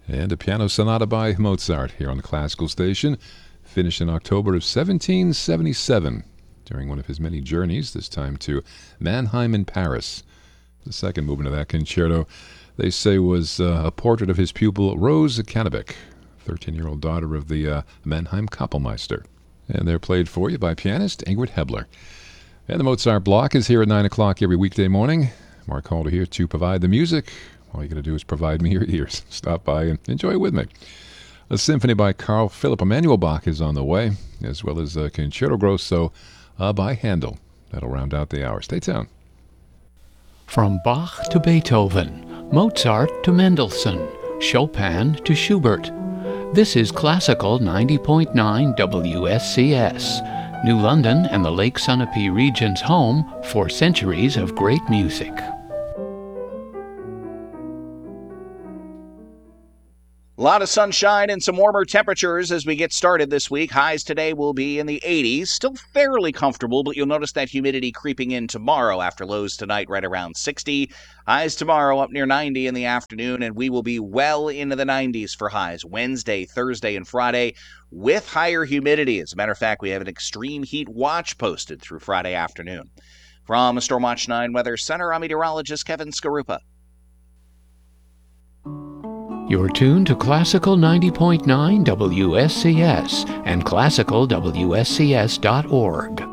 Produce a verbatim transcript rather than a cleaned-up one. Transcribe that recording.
And a piano sonata by Mozart here on the Classical Station, finished in October of seventeen seventy-seven during one of his many journeys, this time to Mannheim and Paris. The second movement of that concerto, they say, was uh, a portrait of his pupil Rose Cannabich, thirteen-year-old daughter of the uh, Mannheim Kapellmeister. And they're played for you by pianist Ingrid Hebler. And the Mozart Block is here at nine o'clock every weekday morning. Mark Halder here to provide the music. All you got to do is provide me your ears. Stop by and enjoy with me. A symphony by Carl Philipp Emanuel Bach is on the way, as well as a Concerto Grosso uh, by Handel. That'll round out the hour. Stay tuned. From Bach to Beethoven, Mozart to Mendelssohn, Chopin to Schubert. This is Classical ninety point nine W S C S, New London and the Lake Sunapee region's home for centuries of great music. A lot of sunshine and some warmer temperatures as we get started this week. Highs today will be in the eighties. Still fairly comfortable, but you'll notice that humidity creeping in tomorrow after lows tonight right around sixty. Highs tomorrow up near ninety in the afternoon, and we will be well into the nineties for highs Wednesday, Thursday, and Friday with higher humidity. As a matter of fact, we have an extreme heat watch posted through Friday afternoon. From Stormwatch nine Weather Center, I'm meteorologist Kevin Skarupa. You're tuned to Classical ninety point nine W S C S and classical W S C S dot org.